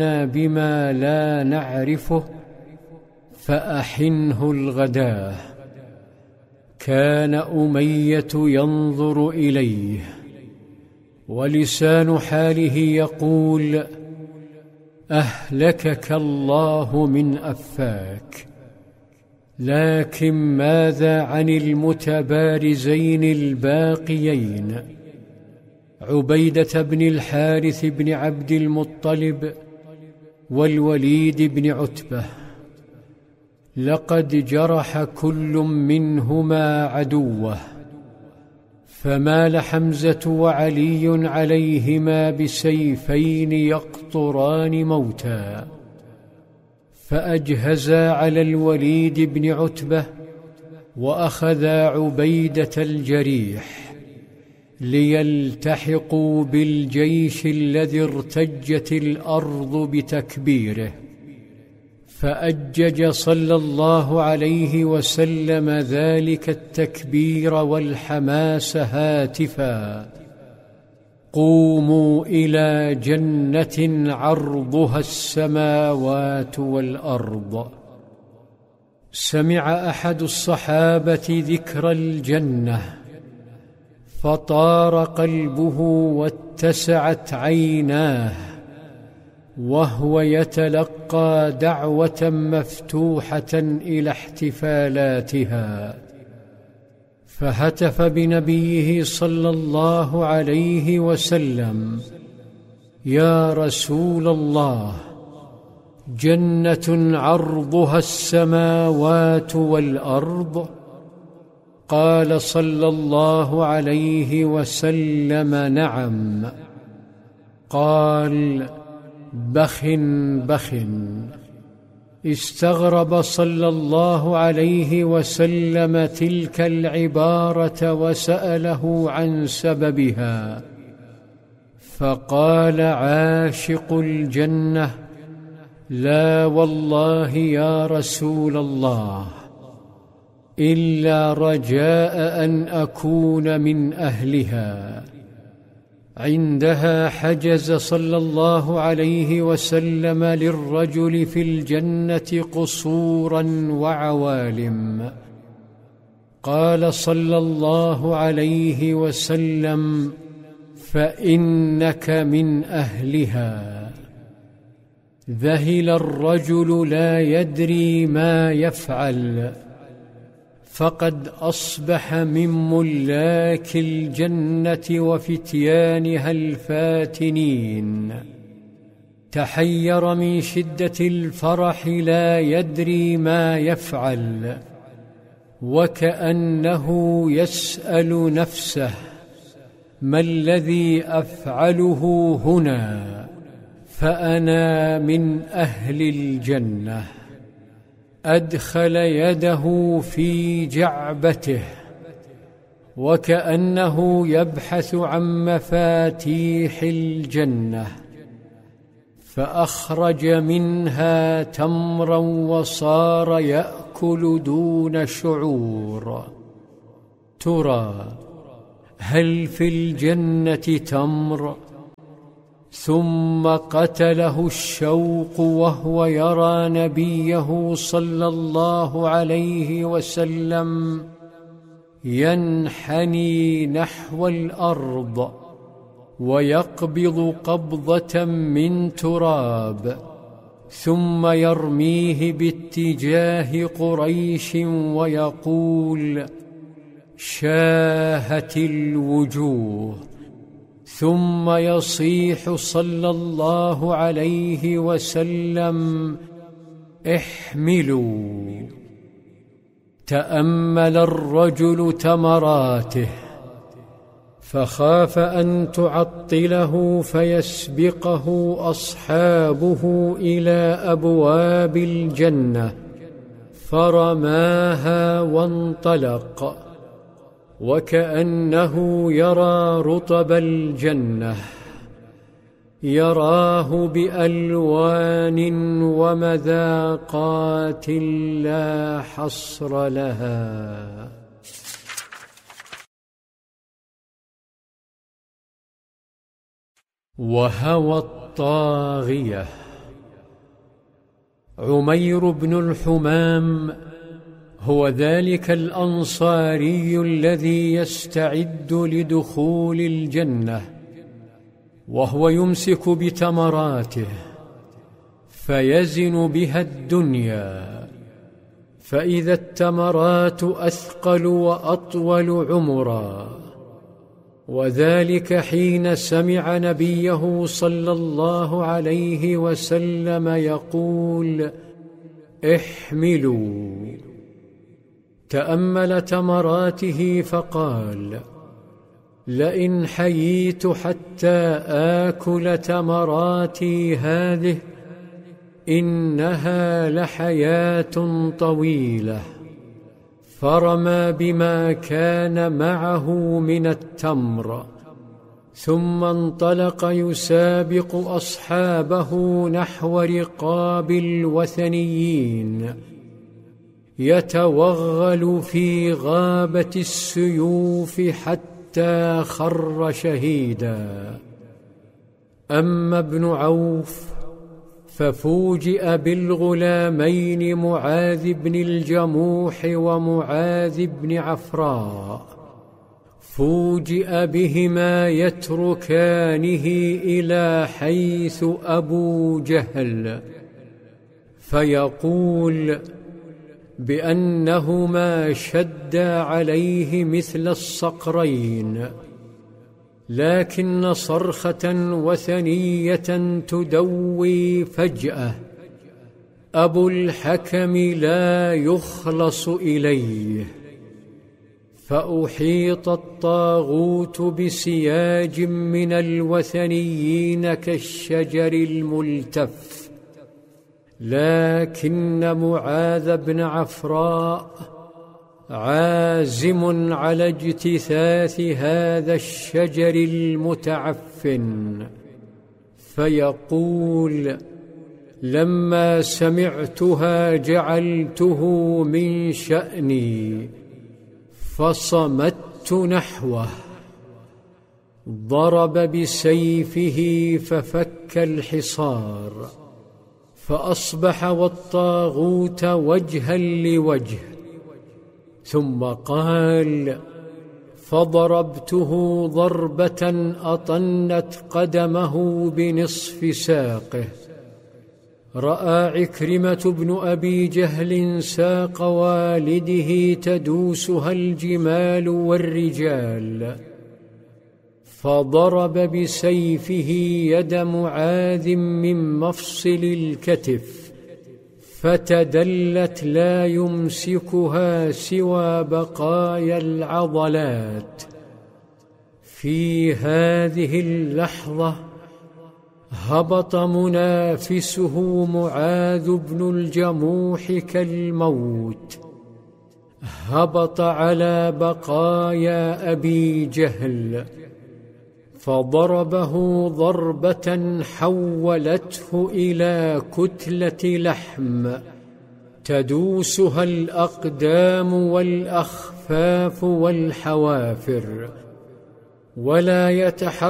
بما لا نعرفه فأحنه الغداه. كان أمية ينظر إليه ولسان حاله يقول: أهلكك الله من أفاك. لكن ماذا عن المتبارزين الباقيين، عبيدة بن الحارث بن عبد المطلب والوليد بن عتبة؟ لقد جرح كل منهما عدوه، فمال حمزة وعلي عليهما بسيفين يقطران موتا، فأجهزا على الوليد بن عتبة وأخذا عبيدة الجريح ليلتحقوا بالجيش الذي ارتجت الأرض بتكبيره. فأجج صلى الله عليه وسلم ذلك التكبير والحماس هاتفا: قوموا إلى جنة عرضها السماوات والأرض. سمع أحد الصحابة ذكر الجنة فطار قلبه واتسعت عيناه وهو يتلقى دعوة مفتوحة إلى احتفالاتها، فهتف بنبيه صلى الله عليه وسلم: يا رسول الله، جنة عرضها السماوات والأرض؟ قال صلى الله عليه وسلم: نعم. قال: بخ بخ. استغرب صلى الله عليه وسلم تلك العبارة وسأله عن سببها، فقال عاشق الجنة: لا والله يا رسول الله، إلا رجاء أن أكون من أهلها. عندها حجز صلى الله عليه وسلم للرجل في الجنة قصورا وعوالم. قال صلى الله عليه وسلم: فإنك من أهلها. ذهل الرجل لا يدري ما يفعل، فقد أصبح من ملاك الجنة وفتيانها الفاتنين. تحير من شدة الفرح لا يدري ما يفعل، وكأنه يسأل نفسه: ما الذي أفعله هنا؟ فأنا من أهل الجنة. أدخل يده في جعبته وكأنه يبحث عن مفاتيح الجنة، فأخرج منها تمرا وصار يأكل دون شعور. ترى هل في الجنة تمر؟ ثم قتله الشوق وهو يرى نبيه صلى الله عليه وسلم ينحني نحو الأرض ويقبض قبضة من تراب، ثم يرميه باتجاه قريش ويقول: شاهت الوجوه. ثم يصيح صلى الله عليه وسلم: احملوا. تأمل الرجل تمراته فخاف أن تعطله فيسبقه أصحابه إلى أبواب الجنة، فرماها وانطلق وكأنه يرى رطب الجنة، يراه بألوان ومذاقات لا حصر لها. وهوى الطاغية. عمير بن الحمام هو ذلك الأنصاري الذي يستعد لدخول الجنة، وهو يمسك بتمراته فيزن بها الدنيا، فإذا التمرات أثقل وأطول عمرا. وذلك حين سمع نبيه صلى الله عليه وسلم يقول: احملوا. تأمل تمراته فقال: لئن حييت حتى آكل تمراتي هذه إنها لحياة طويلة. فرمى بما كان معه من التمر، ثم انطلق يسابق أصحابه نحو رقاب الوثنيين، يتوغل في غابة السيوف حتى خر شهيدا. أما ابن عوف ففوجئ بالغلامين معاذ بن الجموح ومعاذ بن عفراء، فوجئ بهما يتركانه إلى حيث أبو جهل، فيقول بأنهما شدا عليه مثل الصقرين، لكن صرخة وثنية تدوي فجأة أبو الحكم لا يخلص إليه. فأحيط الطاغوت بسياج من الوثنيين كالشجر الملتف، لكن معاذ بن عفراء عازم على اجتثاث هذا الشجر المتعفن، فيقول: لما سمعتها جعلته من شأني فصمت نحوه. ضرب بسيفه ففك الحصار، فأصبح والطاغوت وجها لوجه. ثم قال: فضربته ضربة أطنت قدمه بنصف ساقه. رأى عكرمة بن أبي جهل ساق والده تدوسها الجمال والرجال، فضرب بسيفه يد معاذ من مفصل الكتف، فتدلت لا يمسكها سوى بقايا العضلات. في هذه اللحظة هبط منافسه معاذ بن الجموح كالموت، هبط على بقايا أبي جهل، فضربه ضربة حولته إلى كتلة لحم تدوسها الأقدام والأخفاف والحوافر، ولا يتحرك